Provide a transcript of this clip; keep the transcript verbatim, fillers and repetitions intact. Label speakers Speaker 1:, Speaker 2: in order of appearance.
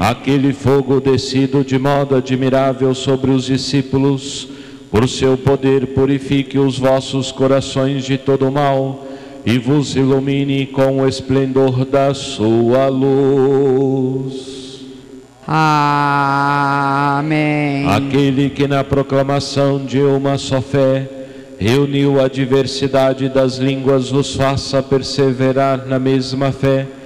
Speaker 1: aquele fogo descido de modo admirável sobre os discípulos, por seu poder purifique os vossos corações de todo mal e vos ilumine com o esplendor da sua luz.
Speaker 2: Amém.
Speaker 1: Aquele que na proclamação de uma só fé reuniu a diversidade das línguas, vos faça perseverar na mesma fé